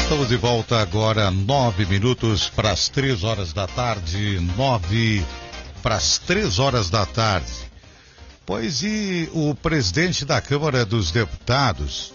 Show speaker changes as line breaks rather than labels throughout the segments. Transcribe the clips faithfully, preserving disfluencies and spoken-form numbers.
Estamos de volta agora, nove minutos para as três horas da tarde, nove para as três horas da tarde. Pois e o presidente da Câmara dos Deputados,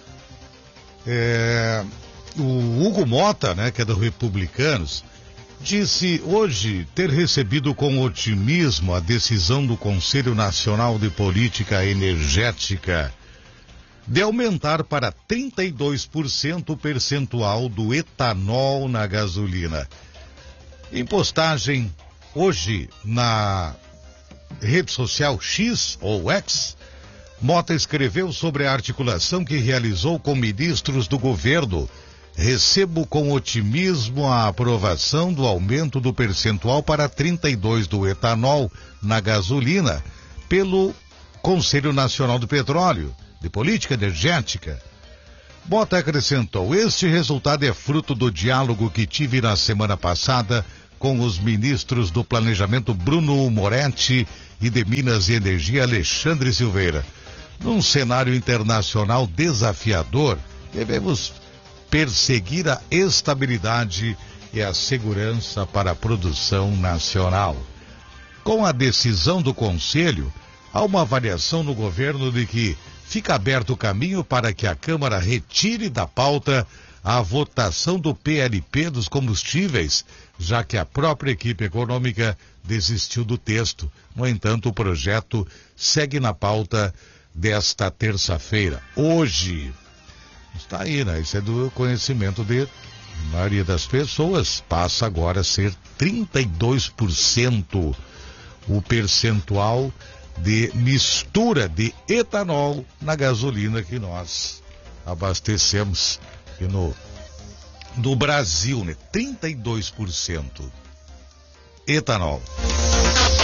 é, o Hugo Mota, né, que é do Republicanos, disse hoje ter recebido com otimismo a decisão do Conselho Nacional de Política Energética de aumentar para trinta e dois por cento o percentual do etanol na gasolina. Em postagem hoje na rede social X ou X, Mota escreveu sobre a articulação que realizou com ministros do governo. Recebo com otimismo a aprovação do aumento do percentual para trinta e dois por cento do etanol na gasolina pelo Conselho Nacional do Petróleo de Política Energética. Mota acrescentou: este resultado é fruto do diálogo que tive na semana passada com os ministros do Planejamento Bruno Moretti e de Minas e Energia Alexandre Silveira. Num cenário internacional desafiador, devemos perseguir a estabilidade e a segurança para a produção nacional. Com a decisão do Conselho, há uma avaliação no governo de que fica aberto o caminho para que a Câmara retire da pauta a votação do P L P dos combustíveis, já que a própria equipe econômica desistiu do texto. No entanto, o projeto segue na pauta desta terça-feira. Hoje, está aí, né? Isso é do conhecimento de maioria das pessoas. Passa agora a ser trinta e dois por cento o percentual de mistura de etanol na gasolina que nós abastecemos aqui no, no Brasil, né? trinta e dois por cento etanol.